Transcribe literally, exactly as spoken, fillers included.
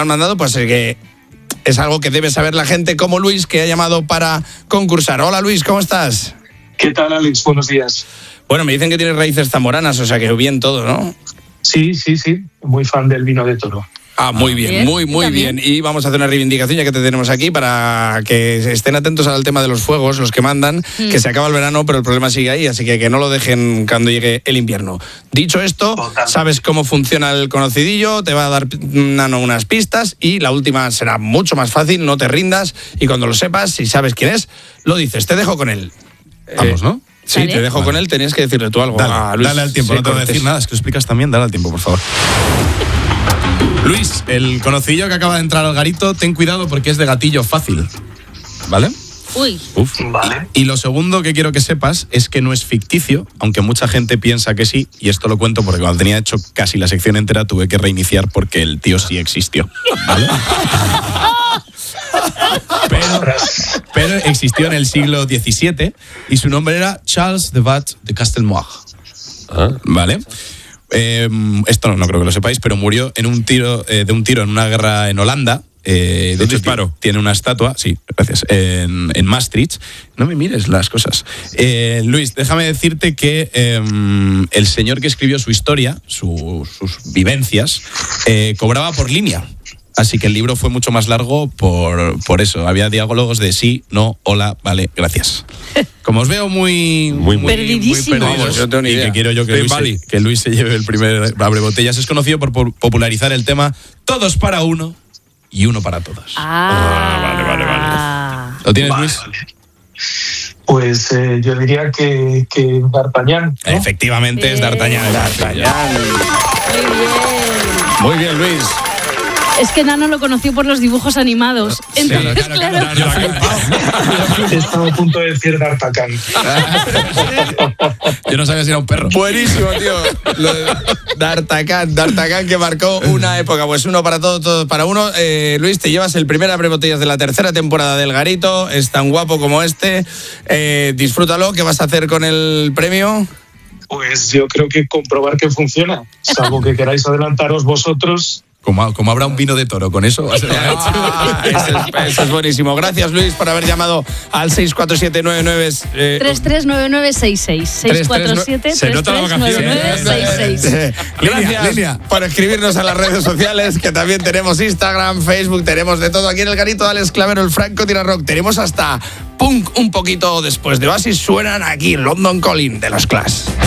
han mandado, pues es que es algo que debe saber la gente como Luis, que ha llamado para concursar. Hola Luis, ¿cómo estás? ¿Qué tal, Alex? Buenos días. Bueno, me dicen que tienes raíces zamoranas, o sea que bien todo, ¿no? Sí, sí, sí. Muy fan del vino de toro. Ah, muy bien, bien, muy, muy bien. Y vamos a hacer una reivindicación, ya que te tenemos aquí, para que estén atentos al tema de los fuegos, los que mandan, mm. que se acaba el verano, pero el problema sigue ahí, así que que no lo dejen cuando llegue el invierno. Dicho esto, Total. sabes cómo funciona el conocidillo, te va a dar Nano unas pistas, y la última será mucho más fácil, no te rindas, y cuando lo sepas, si sabes quién es, lo dices. Te dejo con él. Vamos, ¿no? Sí, ¿Vale? te dejo vale. con él, tenías que decirle tú algo. Dale, a Luis. dale al tiempo, sí, no te voy a decir nada, es que lo explicas también, dale al tiempo, por favor. Luis, el conocido que acaba de entrar al garito, ten cuidado porque es de gatillo fácil, ¿vale? Uy. Uf, vale. Y lo segundo que quiero que sepas es que no es ficticio, aunque mucha gente piensa que sí, y esto lo cuento porque cuando tenía hecho casi la sección entera tuve que reiniciar porque el tío sí existió, ¿vale? Pero, pero existió en el siglo diecisiete y su nombre era Charles de Vat de Castelmoir, ¿Ah? ¿vale? Eh, esto no, no creo que lo sepáis, pero murió en un tiro, eh, de un tiro en una guerra en Holanda. Eh, de hecho, disparo. Tiene una estatua, sí, gracias, en, en Maastricht. No me mires las cosas. Eh, Luis, déjame decirte que eh, el señor que escribió su historia, su, sus vivencias, eh, cobraba por línea. Así que el libro fue mucho más largo por, por eso. Había diálogos de sí, no, hola, vale, gracias. Como os veo muy... Muy, muy perdidísimo. Muy Vamos, yo tengo ni idea. Y que quiero yo que Luis, vale. se, que Luis se lleve el primer abrebotellas. Es conocido por popularizar el tema todos para uno y uno para todos. Ah, ah vale, vale, vale. ¿Lo tienes, vale, Luis? Vale. Pues eh, yo diría que, que D'Artagnan, ¿no? Efectivamente, bien. Es D'Artagnan. D'Artagnan. Muy bien. Muy bien, Luis. Es que Nano lo conoció por los dibujos animados. Entonces, sí, claro, claro, claro. claro. Estaba a punto de decir D'Artagnan. Yo no sabía si era un perro. Buenísimo, tío. D'Artagnan, D'Artagnan que marcó una época. Pues uno para todo, todo para uno. Eh, Luis, te llevas el primer abrebotellas de la tercera temporada del Garito. Es tan guapo como este. Eh, disfrútalo. ¿Qué vas a hacer con el premio? Pues yo creo que comprobar que funciona. Salvo que queráis adelantaros vosotros. Como, como habrá un vino de toro, con eso. Ah, eso, es, eso es buenísimo. Gracias, Luis, por haber llamado al seis cuatro siete nueve nueve eh, tres tres nueve nueve seis seis. seis cuatro siete tres tres nueve nueve seis seis. Gracias línea. por escribirnos a las redes sociales, que también tenemos Instagram, Facebook, tenemos de todo aquí en el Garito de Alex Clavero, el Franco Tira Rock. Tenemos hasta punk un poquito después de Oasis. Suenan aquí London Calling de los Clash.